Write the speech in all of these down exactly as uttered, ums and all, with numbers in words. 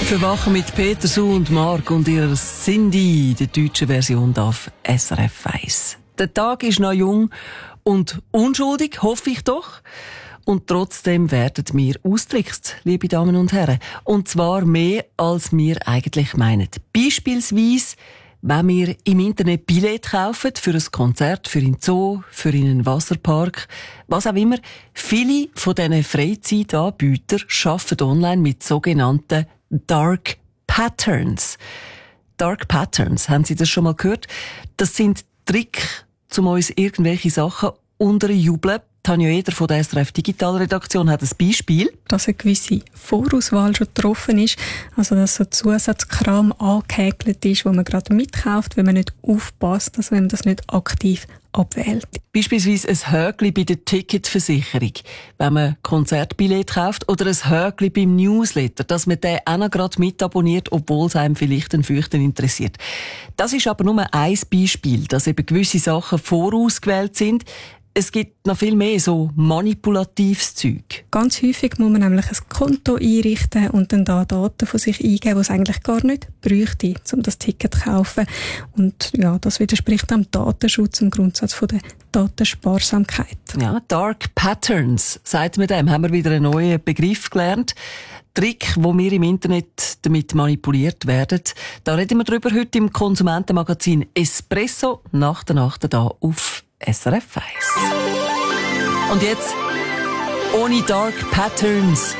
Verwachen mit Peter Su und Mark und ihrer Cindy, der deutschen Version auf S R F eins. Der Tag ist noch jung und unschuldig, hoffe ich doch. Und trotzdem werden wir austrickst, liebe Damen und Herren. Und zwar mehr, als wir eigentlich meinen. Beispielsweise, wenn wir im Internet Billett kaufen für ein Konzert, für einen Zoo, für einen Wasserpark, was auch immer. Viele von diesen Freizeitanbietern arbeiten online mit sogenannten Dark Patterns. Dark Patterns, haben Sie das schon mal gehört? Das sind Tricks, um uns irgendwelche Sachen unterjubeln. Tanja Eder von der S R F Digitalredaktion hat ein Beispiel. Dass eine gewisse Vorauswahl schon getroffen ist, also dass so Zusatzkram angehäkelt ist, wo man gerade mitkauft, wenn man nicht aufpasst, also wenn man das nicht aktiv abwählt. Beispielsweise ein Häkchen bei der Ticketversicherung, wenn man Konzertbillett kauft, oder ein Häkchen beim Newsletter, dass man den auch noch gerade mitabonniert, obwohl es einem vielleicht ein Fürchten interessiert. Das ist aber nur ein Beispiel, dass eben gewisse Sachen vorausgewählt sind. Es gibt noch viel mehr so manipulatives Zeug. Ganz häufig muss man nämlich ein Konto einrichten und dann da Daten von sich eingeben, die es eigentlich gar nicht bräuchte, um das Ticket zu kaufen. Und ja, das widerspricht dem Datenschutz und Grundsatz von der Datensparsamkeit. Ja, Dark Patterns, sagt man dem, haben wir wieder einen neuen Begriff gelernt. Trick, wo wir im Internet damit manipuliert werden. Da reden wir drüber heute im Konsumentenmagazin Espresso nach der Nacht da auf S R F eins. Und jetzt ohne Dark Patterns.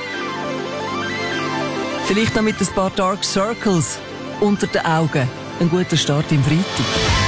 Vielleicht noch mit ein paar Dark Circles unter den Augen. Ein guter Start im Freitag.